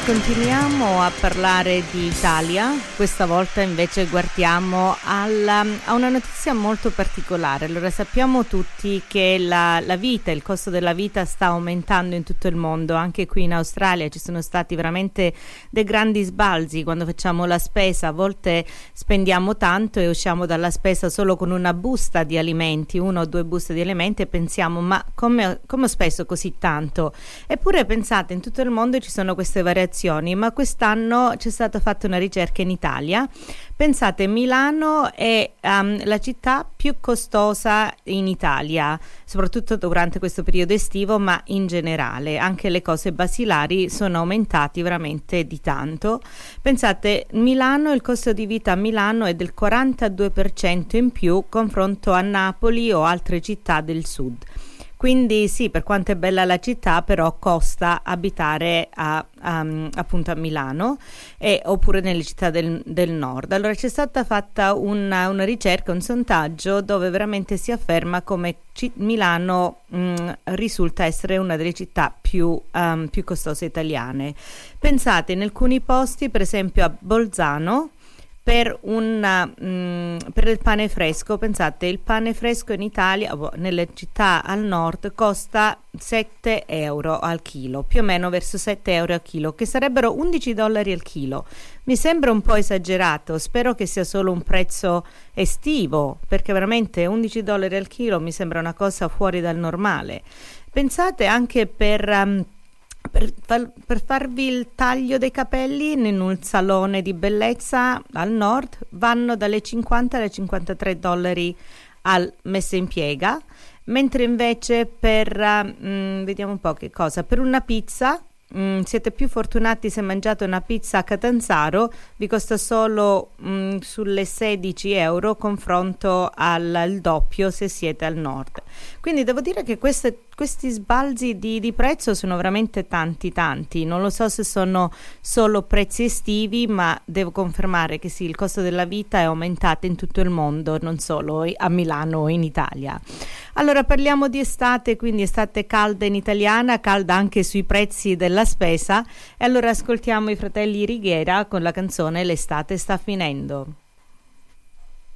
Continuiamo a parlare di Italia, questa volta invece guardiamo a una notizia molto particolare. Allora, sappiamo tutti che la vita, il costo della vita sta aumentando in tutto il mondo, anche qui in Australia ci sono stati veramente dei grandi sbalzi quando facciamo la spesa. A volte spendiamo tanto e usciamo dalla spesa solo con una busta di alimenti, 1 o 2 buste di alimenti, e pensiamo ma come ho speso così tanto? Eppure pensate, in tutto il mondo ci sono queste variazioni, ma quest'anno c'è stata fatta una ricerca in Italia. Pensate, Milano è la città più costosa in Italia, soprattutto durante questo periodo estivo, ma in generale anche le cose basilari sono aumentati veramente di tanto. Pensate, Milano, il costo di vita a Milano è del 42% in più confronto a Napoli o altre città del sud. Quindi sì, per quanto è bella la città, però costa abitare appunto a Milano oppure nelle città del nord. Allora c'è stata fatta una ricerca, un sondaggio dove veramente si afferma come Milano risulta essere una delle città più costose italiane. Pensate, in alcuni posti, per esempio a Bolzano, per il pane fresco, pensate, il pane fresco in Italia, nelle città al nord, costa 7 euro al chilo, più o meno verso 7 euro al chilo, che sarebbero $11 al chilo. Mi sembra un po' esagerato, spero che sia solo un prezzo estivo, perché veramente $11 al chilo mi sembra una cosa fuori dal normale. Pensate anche per farvi il taglio dei capelli in un salone di bellezza al nord vanno dalle 50 alle $53 al messa in piega, mentre invece vediamo un po' che cosa, per una pizza, siete più fortunati se mangiate una pizza a Catanzaro, vi costa solo sulle 16 euro confronto al doppio se siete al nord. Quindi devo dire che questi sbalzi di prezzo sono veramente tanti, non lo so se sono solo prezzi estivi, ma devo confermare che sì, il costo della vita è aumentato in tutto il mondo, non solo a Milano o in Italia. Allora parliamo di estate, quindi estate calda in italiana, calda anche sui prezzi della spesa, e allora ascoltiamo i fratelli Righiera con la canzone L'estate sta finendo.